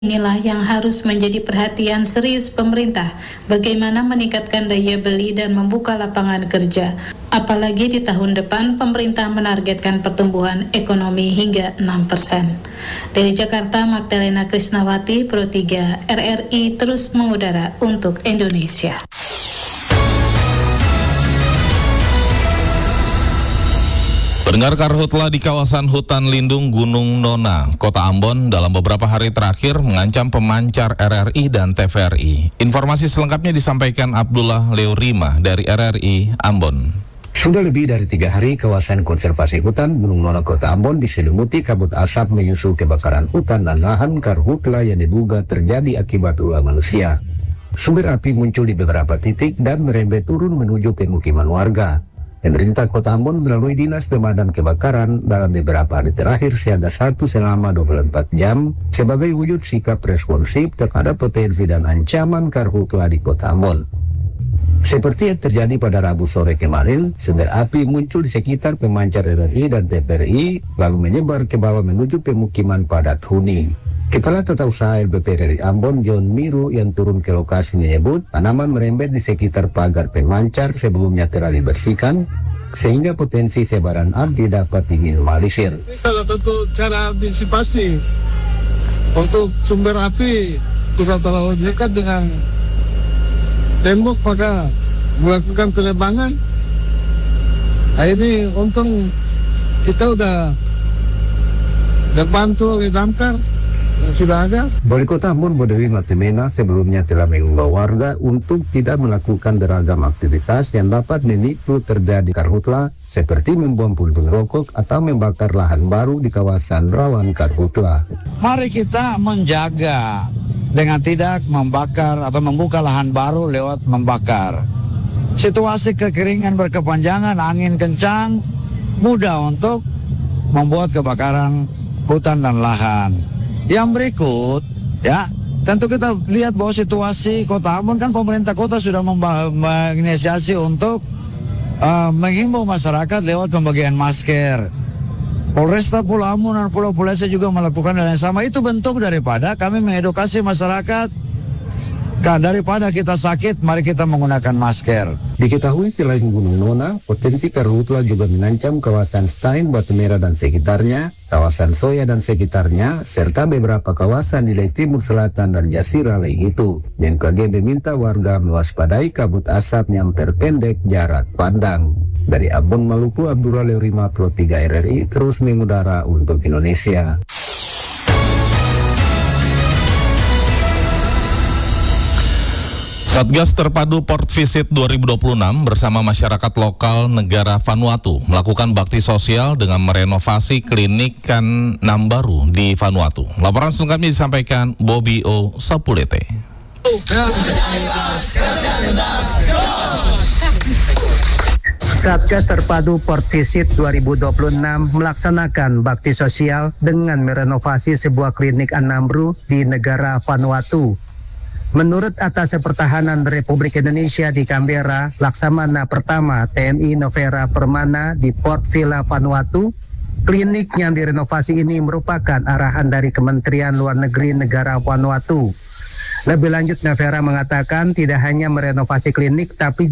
Inilah yang harus menjadi perhatian serius pemerintah, bagaimana meningkatkan daya beli dan membuka lapangan kerja. Apalagi di tahun depan pemerintah menargetkan pertumbuhan ekonomi hingga 6%. Dari Jakarta, Magdalena Krisnawati, Pro 3, RRI terus mengudara untuk Indonesia. Pendengar karhutla di kawasan hutan lindung Gunung Nona, Kota Ambon dalam beberapa hari terakhir mengancam pemancar RRI dan TVRI. Informasi selengkapnya disampaikan Abdullah Leorima dari RRI Ambon. Sudah lebih dari 3 hari kawasan konservasi hutan Gunung Nona Kota Ambon diselimuti kabut asap menyusul kebakaran hutan dan lahan karhutla yang diduga terjadi akibat ulah manusia. Sumber api muncul di beberapa titik dan merembet turun menuju pemukiman warga. Pemerintah Kota Ambon melalui Dinas Pemadam Kebakaran dalam beberapa hari terakhir siaga 1 selama 24 jam sebagai wujud sikap responsif terhadap potensi dan ancaman karhutla di Kota Ambon. Seperti yang terjadi pada Rabu sore kemarin, sumber api muncul di sekitar pemancar RRI dan TVRI lalu menyebar ke bawah menuju pemukiman padat huni. Kepala Tata Usaha LBP RRI Ambon, John Miru, yang turun ke lokasi menyebut tanaman merembet di sekitar pagar pemancar sebelumnya telah dibersihkan sehingga potensi sebaran api dapat diminimalisir. Salah satu cara antisipasi untuk sumber api tidak terlalu dekat dengan tembok maka melakukan penebangan. Nah, ini untung kita udah terbantu oleh damkar. Sudah ada. Wali Kota Ambon Bodewi Matimena sebelumnya telah mengimbau warga untuk tidak melakukan beragam aktivitas yang dapat memicu terjadi karhutla seperti membuang puntung rokok atau membakar lahan baru di kawasan rawan karhutla. Mari kita menjaga dengan tidak membakar atau membuka lahan baru lewat membakar. Situasi kekeringan berkepanjangan, angin kencang, mudah untuk membuat kebakaran hutan dan lahan. Yang berikut, ya, tentu kita lihat bahwa situasi Kota Ambon kan pemerintah kota sudah menginisiasi untuk menghimbau masyarakat lewat pembagian masker. Polresta Pulau Ambon dan Pulau Pulasa juga melakukan hal yang sama. Itu bentuk daripada kami mengedukasi masyarakat. Daripada kita sakit, mari kita menggunakan masker. Diketahui selain Gunung Nona, potensi karhutla juga mengancam kawasan Stein, Batu Merah dan sekitarnya, kawasan Soya dan sekitarnya, serta beberapa kawasan di Timur Selatan dan Jasira lain itu. BMKG meminta warga mewaspadai kabut asap yang memperpendek jarak pandang. Dari Ambon, Maluku, Abdullah Leorima, Pro 3 RRI terus mengudara untuk Indonesia. Satgas Terpadu Port Visit 2026 bersama masyarakat lokal negara Vanuatu melakukan bakti sosial dengan merenovasi klinik Kan6 baru di Vanuatu. Laporan selengkapnya disampaikan Bobby O. Sapulete. Satgas Terpadu Port Visit 2026 melaksanakan bakti sosial dengan merenovasi sebuah klinik Anambru di negara Vanuatu. Menurut Atas Pertahanan Republik Indonesia di Canberra, Laksamana Pertama TNI Novera Permana di Port Vila Vanuatu, klinik yang direnovasi ini merupakan arahan dari Kementerian Luar Negeri negara Vanuatu. Lebih lanjut, Novera mengatakan tidak hanya merenovasi klinik tapi